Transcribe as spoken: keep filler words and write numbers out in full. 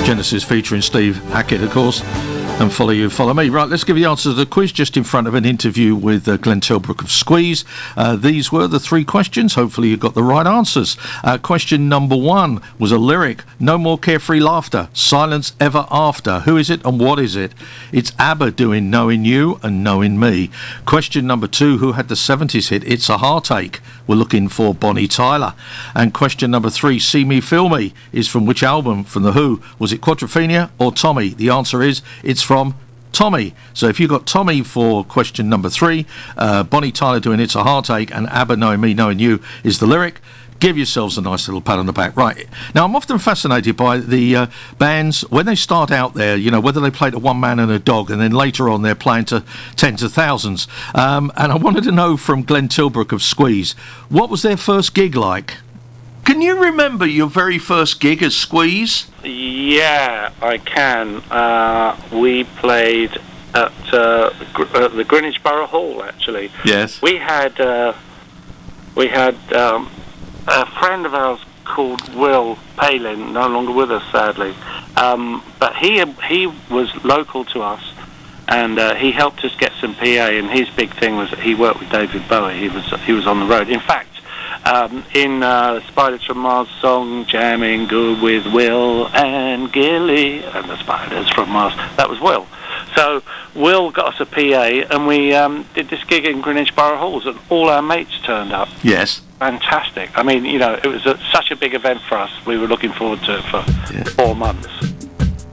Genesis featuring Steve Hackett, of course. And Follow You, Follow Me. Right, let's give you the answer to the quiz just in front of an interview with uh, Glenn Tilbrook of Squeeze. Uh, these were the three questions. Hopefully you got the right answers. Uh, question number one was a lyric. No more carefree laughter. Silence ever after. Who is it and what is it? It's ABBA doing Knowing You and Knowing Me. Question number two, who had the seventies hit It's a Heartache? We're looking for Bonnie Tyler. And question number three, See Me, Feel Me, is from which album? From The Who. Was it Quadrophenia or Tommy? The answer is it's from Tommy. So if you got Tommy for question number three, uh, Bonnie Tyler doing It's a Heartache, and ABBA Knowing Me, Knowing You is the lyric, give yourselves a nice little pat on the back. Right, now I'm often fascinated by the uh, bands when they start out there, you know, whether they play to one man and a dog and then later on they're playing to tens of thousands. Um, and I wanted to know from Glenn Tilbrook of Squeeze, what was their first gig like? Can you remember your very first gig as Squeeze? Yeah, I can. Uh, we played at, uh, Gr- at the Greenwich Borough Hall, actually. Yes. We had uh, we had um, a friend of ours called Will Palin, no longer with us, sadly. Um, but he he was local to us, and uh, he helped us get some P A. And his big thing was that he worked with David Bowie. He was he was on the road. In fact. Um, in uh, Spiders from Mars song, Jamming Good with Will and Gilly and the Spiders from Mars, that was Will. So Will got us a P A, and we um, did this gig in Greenwich Borough Halls, and all our mates turned up. Yes. Fantastic. I mean, you know, it was a, such a big event for us. We were looking forward to it for yeah. four months.